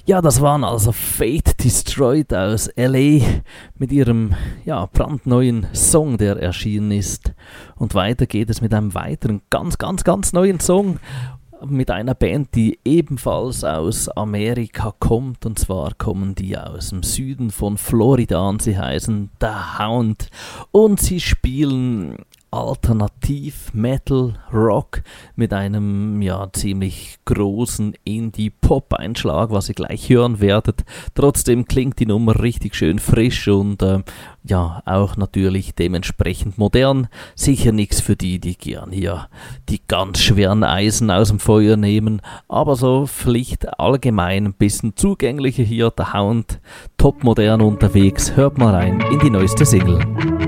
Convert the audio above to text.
Ja, das waren also Fate Destroyed aus LA mit ihrem brandneuen Song, der erschienen ist. Und weiter geht es mit einem weiteren ganz neuen Song mit einer Band, die ebenfalls aus Amerika kommt. Und zwar kommen die aus dem Süden von Florida und sie heißen The Hound. Und sie spielen Alternativ Metal Rock mit einem ziemlich großen Indie-Pop-Einschlag, was ihr gleich hören werdet. Trotzdem klingt die Nummer richtig schön frisch und auch natürlich dementsprechend modern. Sicher nichts für die gern hier die ganz schweren Eisen aus dem Feuer nehmen, aber so vielleicht allgemein ein bisschen zugänglicher hier. Der Hound, top modern unterwegs. Hört mal rein in die neueste Single.